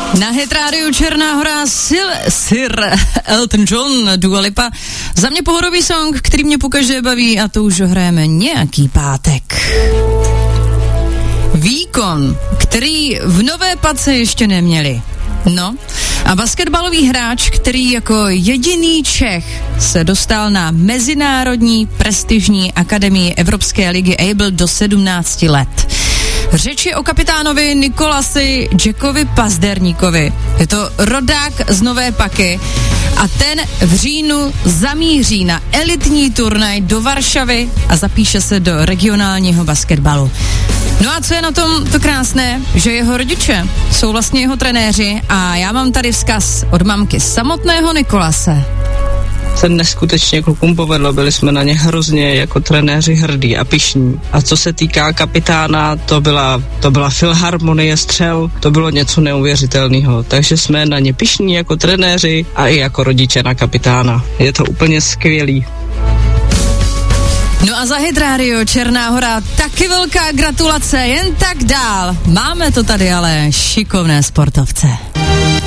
Na Hit Radio Černá Hora Sir Elton John, Dua Lipa. Za mě pohodový song, který mě pokaždé baví, a to už hrajeme nějaký pátek. Výkon, který v Nové Pace ještě neměli. No, a basketbalový hráč, který jako jediný Čech se dostal na mezinárodní prestižní akademii Evropské ligy ABLE do 17 let. Řeč je o kapitánovi Nikolasi Jackovi Pazderníkovi. Je to rodák z Nové Paky a ten v říjnu zamíří na elitní turnaj do Varšavy a zapíše se do regionálního basketbalu. No a co je na tom to krásné, že jeho rodiče jsou vlastně jeho trenéři a já mám tady vzkaz od mamky samotného Nikolase. Se neskutečně klukům povedlo, byli jsme na ně hrozně jako trenéři hrdí a pyšní. A co se týká kapitána, to byla filharmonie střel, to bylo něco neuvěřitelného. Takže jsme na ně pyšní jako trenéři a i jako rodiče na kapitána. Je to úplně skvělý. No a za Hit Radio Černá Hora taky velká gratulace, jen tak dál. Máme to tady ale šikovné sportovce.